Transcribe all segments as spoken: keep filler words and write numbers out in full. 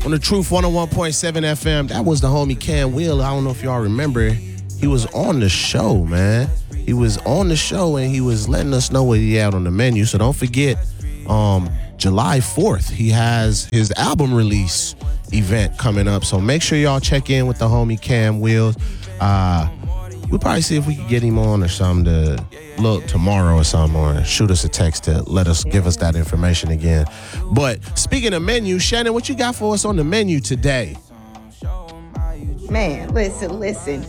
on the Truth one oh one point seven F M. That was the homie Cam Will. I don't know if y'all remember. He was on the show, man. He was on the show and he was letting us know what he had on the menu. So don't forget, um, July fourth, he has his album release event coming up. So make sure y'all check in with the homie Cam Will. Uh, we'll probably see if we can get him on or something to look tomorrow or something, or shoot us a text to let us give us that information again. But speaking of menu, Shannon, what you got for us on the menu today? Man, listen, listen.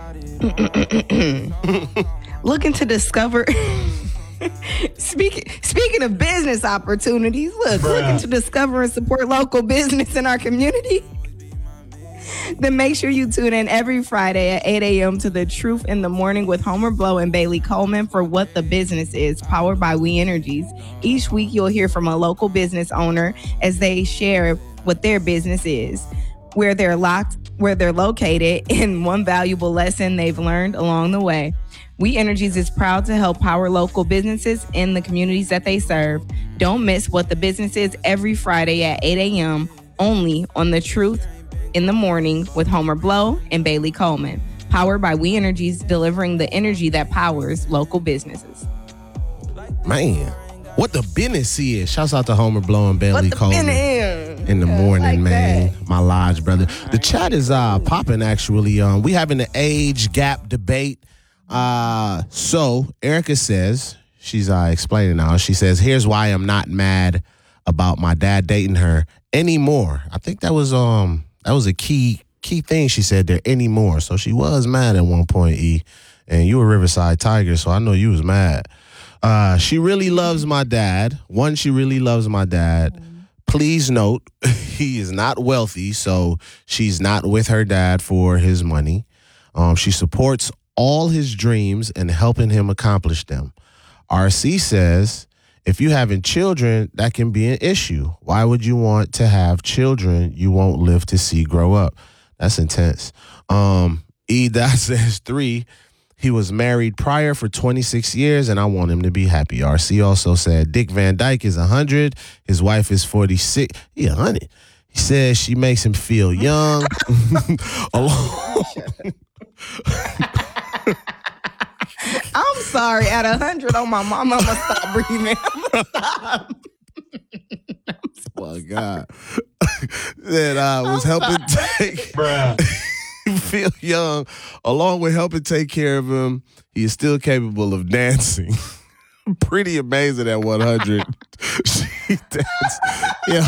Looking to discover. Speaking speaking of business opportunities, look, Bruh. looking to discover and support local business in our community. Then make sure you tune in every Friday at eight a.m. to The Truth in the Morning with Homer Blow and Bailey Coleman for What the Business Is, powered by We Energies. Each week you'll hear from a local business owner as they share what their business is, where they're locked, where they're located, and one valuable lesson they've learned along the way. We Energies is proud to help power local businesses in the communities that they serve. Don't miss What the Business Is every Friday at eight a.m. only on The Truth in the Morning with Homer Blow and Bailey Coleman. Powered by We Energies, delivering the energy that powers local businesses. Man, what the business is. Shouts out to Homer Blow and Bailey Coleman in the morning, like man. That. My Lodge brother. The chat is uh, popping, actually. Um, we having the age gap debate. Uh, so Erica says, she's uh, explaining now. She says, here's why I'm not mad about my dad dating her anymore. I think that was um that was a key key thing she said there, anymore. So she was mad at one point, E. And you were Riverside Tiger, so I know you was mad. Uh, she really loves my dad. One, she really loves my dad. Please note, he is not wealthy, so she's not with her dad for his money. Um, she supports all his dreams and helping him accomplish them. R C says, if you having children, that can be an issue. Why would you want to have children you won't live to see grow up? That's intense. Um, E. Dot says, three, he was married prior for twenty-six years, and I want him to be happy. R C also said, Dick Van Dyke is one hundred. His wife is forty-six. He one hundred. He says she makes him feel young. Along- I'm sorry. At a hundred on my mom, I'm gonna stop breathing. I'm gonna stop. Oh my God. That uh, was I'm helping sorry. take Bruh. feel young, along with helping take care of him. He is still capable of dancing. Pretty amazing at one hundred. She danced. Yeah.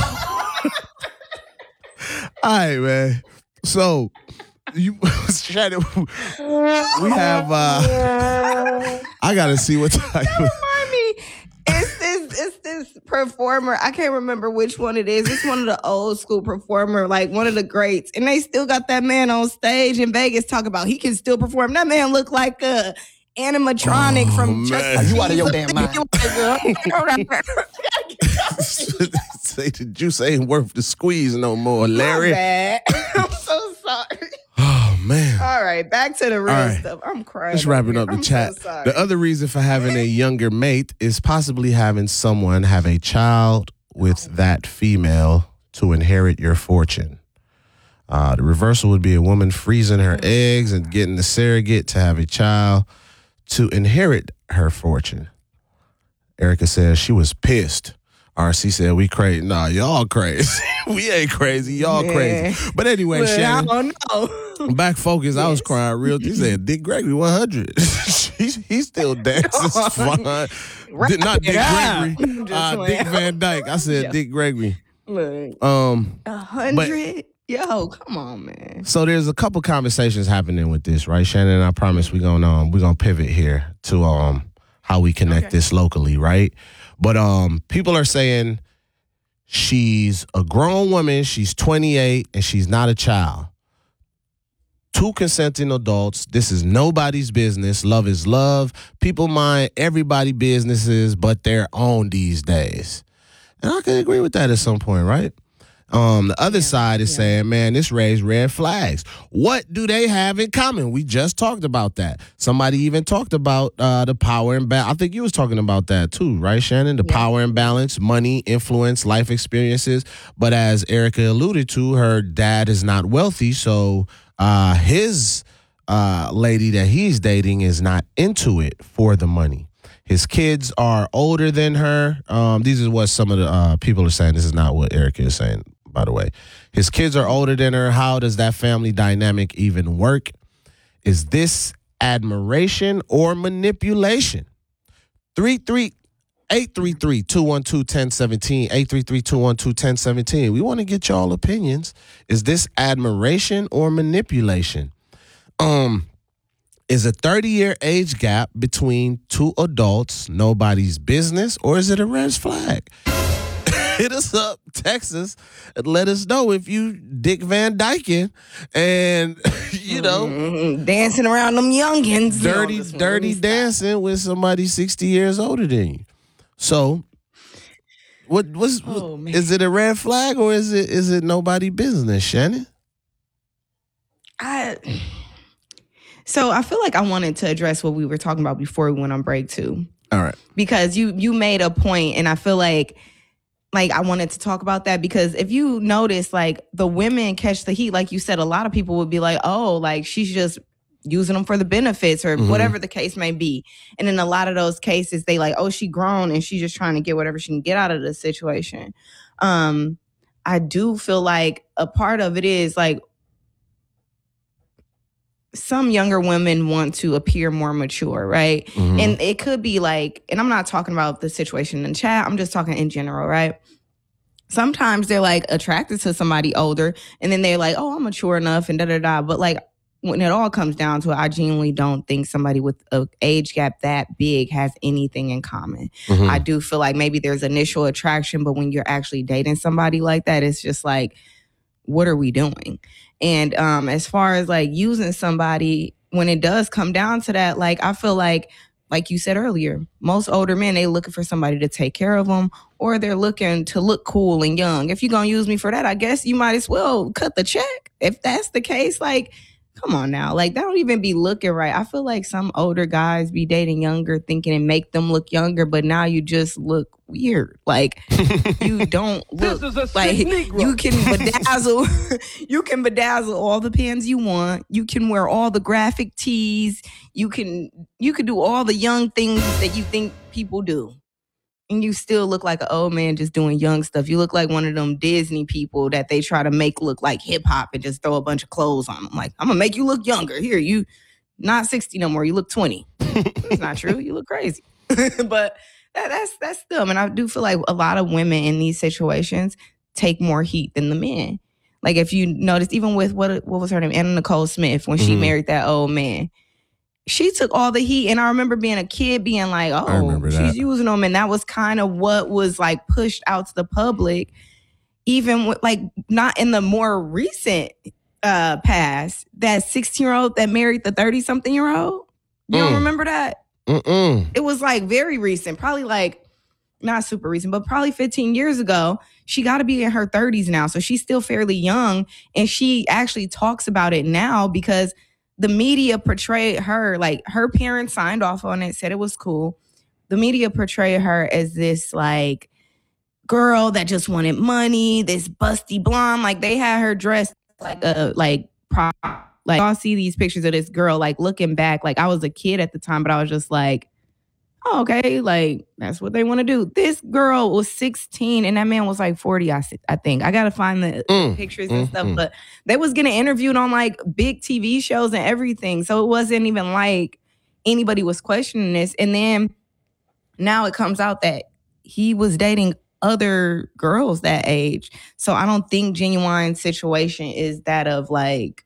All right, man. So you Shannon, we have uh I gotta see what type of remind me. It's this it's this performer. I can't remember which one it is. It's one of the old school performer, like one of the greats. And they still got that man on stage in Vegas talking about he can still perform. That man look like a animatronic oh, from Chuck E. You out of your damn mind. Say the juice ain't worth the squeeze no more, Larry. My bad. I'm so sorry. Oh, man. All right, back to the real right. stuff. I'm crying. Just wrapping up the I'm chat. So the other reason for having a younger mate is possibly having someone have a child with that female to inherit your fortune. Uh, the reversal would be a woman freezing her eggs and getting the surrogate to have a child to inherit her fortune. Erica says she was pissed. R C said, we crazy. Nah, y'all crazy. We ain't crazy. Y'all yeah. crazy. But anyway, well, Shannon. I don't know. Back focus. Yes. I was crying real. He said, Dick Gregory, one hundred. he's, he's still dancing fine. Right. Not Dick Gregory. Uh, Dick Van Dyke. I said yeah. Dick Gregory. Look. Um, A hundred? Yo, come on, man. So there's a couple conversations happening with this, right, Shannon? And I promise we're gonna um, we're gonna pivot here to um how we connect okay. this locally, right? But um, people are saying she's a grown woman, she's twenty-eight, and she's not a child. Two consenting adults. This is nobody's business. Love is love. People mind everybody's businesses but their own these days. And I can agree with that at some point, right? Um, the other Yeah, side is yeah. saying, man, this raised red flags. What do they have in common? We just talked about that. Somebody even talked about uh, the power imbalance. I think you was talking about that too, right, Shannon? The Yeah. power imbalance, money, influence, life experiences. But as Erica alluded to, her dad is not wealthy, so uh, his uh, lady that he's dating is not into it for the money. His kids are older than her. Um, these are what some of the uh, people are saying. This is not what Erica is saying, by the way. His kids are older than her. How does that family dynamic even work? Is this admiration or manipulation? three three eight three three, two one two, one zero one seven, eight three three, two one two, one zero one seven. We want to get y'all opinions. Is this admiration or manipulation? Um... Is a thirty-year age gap between two adults nobody's business, or is it a red flag? Hit us up, text us, and let us know if you Dick Van Dyken and, you know. Mm-hmm. Dancing around them youngins. Dirty, No, dirty dancing with somebody sixty years older than you. So, what was, Oh, man. is it a red flag, or is it is it nobody business, Shannon? I... So I feel like I wanted to address what we were talking about before we went on break too. All right. Because you you made a point, and I feel like like I wanted to talk about that, because if you notice, like, the women catch the heat, like you said, a lot of people would be like, oh, like, she's just using them for the benefits or Mhm. whatever the case may be. And in a lot of those cases, they like, oh, she grown and she's just trying to get whatever she can get out of the situation. Um, I do feel like a part of it is like, some younger women want to appear more mature, right? Mhm. And it could be like, and I'm not talking about the situation in chat, I'm just talking in general, right? Sometimes they're like attracted to somebody older, and then they're like, oh, I'm mature enough and da da da. But like, when it all comes down to it, I genuinely don't think somebody with an age gap that big has anything in common. Mhm. I do feel like maybe there's initial attraction, but when you're actually dating somebody like that, it's just like, what are we doing? And um, as far as like using somebody, when it does come down to that, like, I feel like, like you said earlier, most older men, they looking for somebody to take care of them, or they're looking to look cool and young. If you're going to use me for that, I guess you might as well cut the check. If that's the case, like, come on now. Like, that don't even be looking right. I feel like some older guys be dating younger, thinking it make them look younger, but now you just look weird. Like, you don't look like you can bedazzle. You can bedazzle all the pins you want. You can wear all the graphic tees. You can you can do all the young things that you think people do, and you still look like an old man just doing young stuff. You look like one of them Disney people that they try to make look like hip hop and just throw a bunch of clothes on them. Like, I'm gonna make you look younger. Here, you not sixty no more. You look twenty. It's not true. You look crazy. But that, that's that's dumb. And I do feel like a lot of women in these situations take more heat than the men. Like, if you notice, even with what what was her name, Anna Nicole Smith, when she Mhm. married that old man, she took all the heat. And I remember being a kid being like, I oh, remember she's that. using them. And that was kind of what was like pushed out to the public, even with, like, not in the more recent uh, past, that sixteen-year-old that married the thirty-something-year-old. You don't Mm. remember that? Mm-mm. It was like very recent, probably like not super recent, but probably fifteen years ago. She got to be in her thirties now. So she's still fairly young. And she actually talks about it now because the media portrayed her, like, her parents signed off on it, said it was cool. The media portrayed her as this like girl that just wanted money, this busty blonde. Like, they had her dressed like a like prop. Like, I'll see these pictures of this girl, like, looking back, like, I was a kid at the time, but I was just like, oh, okay, like, that's what they want to do. This girl was sixteen and that man was like forty, I, I think. I got to find the Mm, pictures and mm, stuff, mm. but they was getting interviewed on like big T V shows and everything. So it wasn't even like anybody was questioning this. And then now it comes out that he was dating other girls that age. So I don't think Genuine's situation is that of like,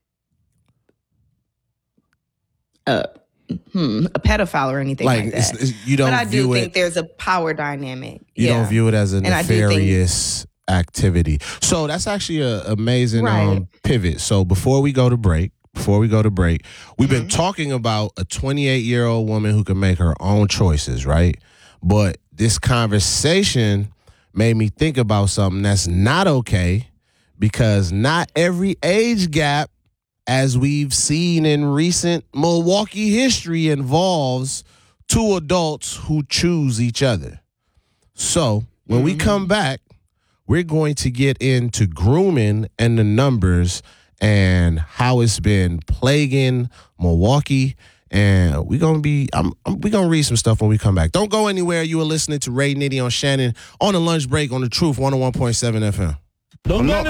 Uh, hmm, a pedophile or anything like, Like, that. it's, it's, you don't But I view do it. think there's a power dynamic. You yeah. don't view it as a And I do think- nefarious activity. So that's actually an amazing Right. um, pivot. So before we go to break, before we go to break, we've been Mhm. talking about a twenty-eight-year-old woman who can make her own choices, right? But this conversation made me think about something that's not okay because not every age gap, as we've seen in recent Milwaukee history, involves two adults who choose each other. So when mm-hmm. we come back, we're going to get into grooming and the numbers and how it's been plaguing Milwaukee. And we're going to be, I'm, I'm, we're going to read some stuff when we come back. Don't go anywhere. You are listening to Ray Nitty on Shannon on the lunch break on the Truth one oh one point seven F M. Don't